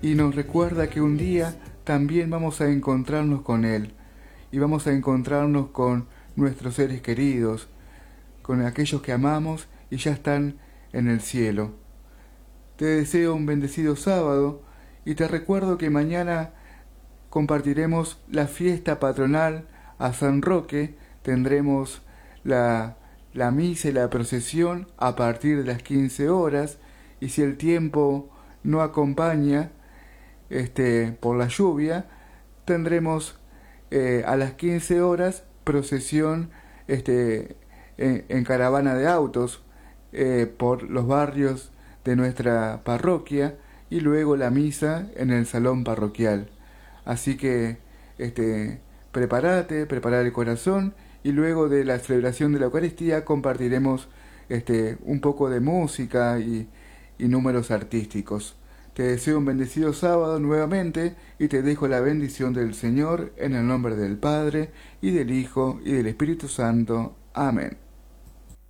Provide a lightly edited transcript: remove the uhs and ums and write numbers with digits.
y nos recuerda que un día también vamos a encontrarnos con Él y vamos a encontrarnos con nuestros seres queridos, con aquellos que amamos y ya están en el cielo. Te deseo un bendecido sábado y te recuerdo que mañana compartiremos la fiesta patronal a San Roque. Tendremos la misa y la procesión a partir de las 15 horas, y si el tiempo no acompaña por la lluvia, tendremos a las 15 horas procesión en caravana de autos por los barrios de nuestra parroquia, y luego la misa en el salón parroquial. Así que prepara el corazón, y luego de la celebración de la Eucaristía compartiremos un poco de música y números artísticos. Te deseo un bendecido sábado nuevamente y te dejo la bendición del Señor en el nombre del Padre, y del Hijo, y del Espíritu Santo. Amén.